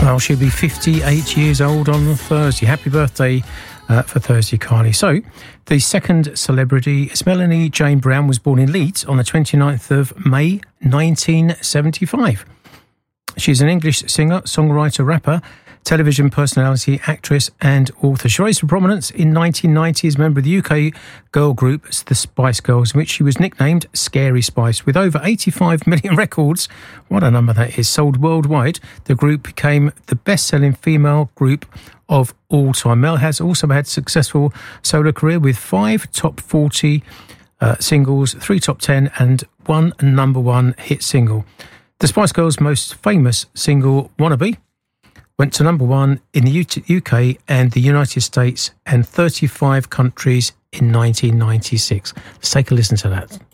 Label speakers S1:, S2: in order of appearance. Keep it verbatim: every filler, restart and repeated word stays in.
S1: Well, she'll be fifty-eight years old on Thursday. Happy birthday uh, for Thursday, Kylie. So, the second celebrity is Melanie Jane Brown, was born in Leeds on the twenty-ninth of May, nineteen seventy-five. She's an English singer, songwriter, rapper, television personality, actress and author. She rose to prominence in nineteen ninety as a member of the U K girl group The Spice Girls, in which she was nicknamed Scary Spice. With over eighty-five million records, what a number that is, sold worldwide, the group became the best-selling female group of all time. Mel has also had a successful solo career with five top forty uh, singles, three top ten and one number one hit single. The Spice Girls' most famous single, Wannabe, went to number one in the U K and the United States and thirty-five countries in nineteen ninety-six. Let's take a listen to that.